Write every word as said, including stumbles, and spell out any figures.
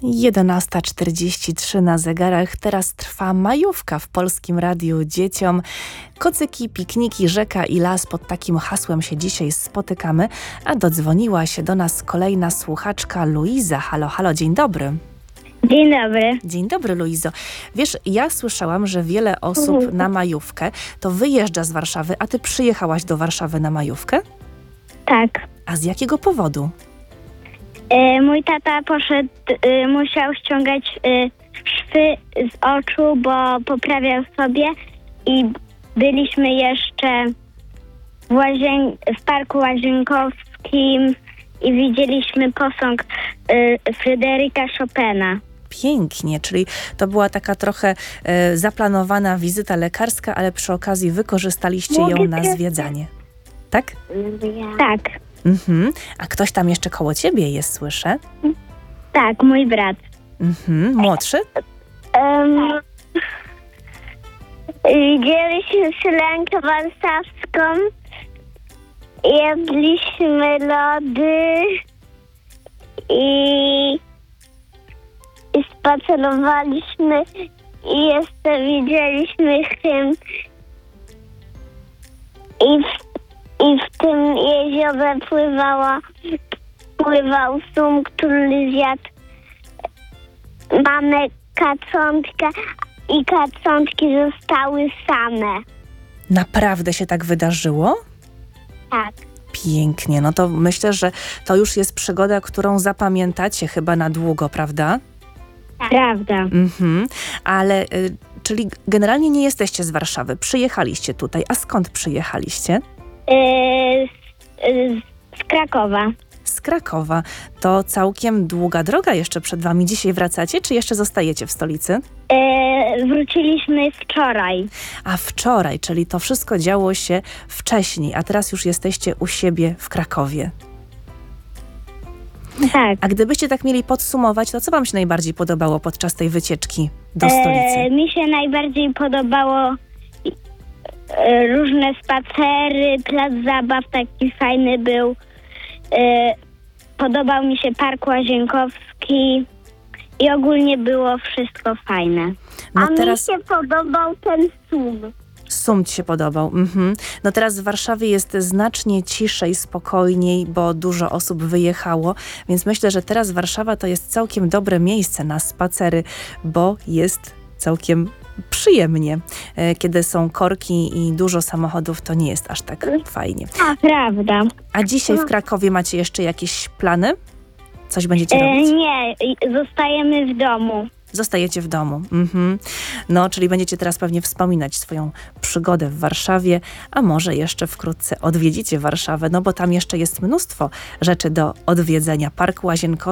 jedenasta czterdzieści trzy na zegarach. Teraz trwa majówka w Polskim Radiu Dzieciom. Kocyki, pikniki, rzeka i las, pod takim hasłem się dzisiaj spotykamy. A dodzwoniła się do nas kolejna słuchaczka, Luiza. Halo, halo, dzień dobry. Dzień dobry. Dzień dobry, Luizo. Wiesz, ja słyszałam, że wiele osób Mhm. na majówkę to wyjeżdża z Warszawy, a ty przyjechałaś do Warszawy na majówkę? Tak. A z jakiego powodu? E, mój tata poszedł, e, musiał ściągać e, szwy z oczu, bo poprawiał sobie i byliśmy jeszcze w, łazien- w Parku Łazienkowskim i widzieliśmy posąg e, Fryderyka Chopina. Pięknie, czyli to była taka trochę e, zaplanowana wizyta lekarska, ale przy okazji wykorzystaliście ją Mogę na teraz- zwiedzanie. Tak? Tak, Mhm. A ktoś tam jeszcze koło ciebie jest, słyszę? tak, mój brat. Mhm. Młodszy? Um, widzieliśmy Syrenkę Warszawską, jedliśmy lody i, i spacerowaliśmy i jeszcze widzieliśmy hymn i w, i w tym jeziorze pływała, pływał sum, który zjadł mamę kaczątkę i kaczątki zostały same. Naprawdę się tak wydarzyło? Tak. Pięknie. No to myślę, że to już jest przygoda, którą zapamiętacie chyba na długo, prawda? Prawda. Mhm. Ale, y, czyli generalnie nie jesteście z Warszawy. Przyjechaliście tutaj. A skąd przyjechaliście? Yy, z, z Krakowa. Z Krakowa. To całkiem długa droga jeszcze przed wami. Dzisiaj wracacie, czy jeszcze zostajecie w stolicy? Yy, wróciliśmy wczoraj. A wczoraj, czyli to wszystko działo się wcześniej, a teraz już jesteście u siebie w Krakowie. Tak. A gdybyście tak mieli podsumować, to co wam się najbardziej podobało podczas tej wycieczki do stolicy? Yy, mi się najbardziej podobało yy, różne spacery, plac zabaw taki fajny był. Yy, podobał mi się Park Łazienkowski i ogólnie było wszystko fajne. No teraz mi się podobał ten sum. Sum ci się podobał. Mhm. No teraz w Warszawie jest znacznie ciszej, spokojniej, bo dużo osób wyjechało, więc myślę, że teraz Warszawa to jest całkiem dobre miejsce na spacery, bo jest całkiem przyjemnie. E, Kiedy są korki i dużo samochodów, to nie jest aż tak fajnie. A, prawda. A dzisiaj w Krakowie macie jeszcze jakieś plany? Coś będziecie E, robić? nie, zostajemy w domu. Zostajecie w domu. Mhm. No, czyli będziecie teraz pewnie wspominać swoją przygodę w Warszawie, a może jeszcze wkrótce odwiedzicie Warszawę, no bo tam jeszcze jest mnóstwo rzeczy do odwiedzenia. Park Łazienkowski